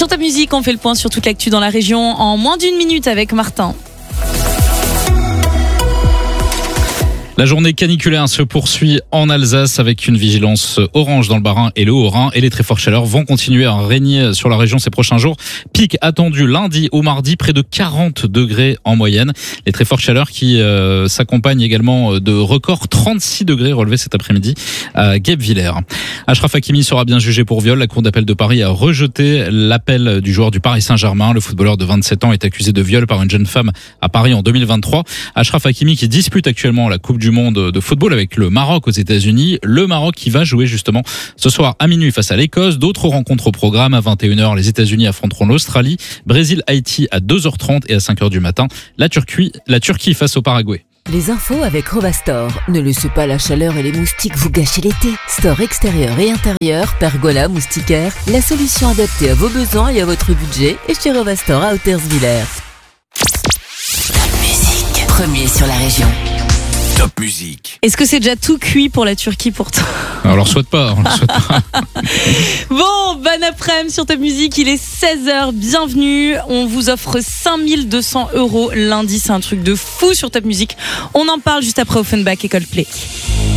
Sur Top Musique, on fait le point sur toute l'actu dans la région en moins d'une minute avec Martin. La journée caniculaire se poursuit en Alsace avec une vigilance orange dans le Bas-Rhin et le Haut-Rhin, et les très fortes chaleurs vont continuer à régner sur la région ces prochains jours. Pic attendu lundi au mardi, près de 40 degrés en moyenne. Les très fortes chaleurs qui s'accompagnent également de records 36 degrés relevés cet après-midi à Guebwiller. Achraf Hakimi sera bien jugé pour viol. La Cour d'appel de Paris a rejeté l'appel du joueur du Paris Saint-Germain. Le footballeur de 27 ans est accusé de viol par une jeune femme à Paris en 2023. Achraf Hakimi qui dispute actuellement la Coupe du Monde de football avec le Maroc aux États-Unis. Le Maroc qui va jouer justement ce soir à minuit face à l'Écosse. D'autres rencontres au programme. À 21h, les États-Unis affronteront l'Australie. Brésil-Haïti à 2h30 et à 5h du matin, la Turquie face au Paraguay. Les infos avec Rovastor. Ne laissez pas la chaleur et les moustiques vous gâcher l'été. Store extérieur et intérieur, pergola, moustiquaire, la solution adaptée à vos besoins et à votre budget est chez Rovastor à Hauterswiller. Top Musique, premier sur la région. Top Musique. Est-ce que c'est déjà tout cuit pour la Turquie pourtant? On leur souhaite pas. Bon, bon après-midi sur Top Musique, il est 16h, bienvenue. On vous offre 5200 € lundi, c'est un truc de fou sur Top Musique. On en parle juste après Offenbach et Coldplay.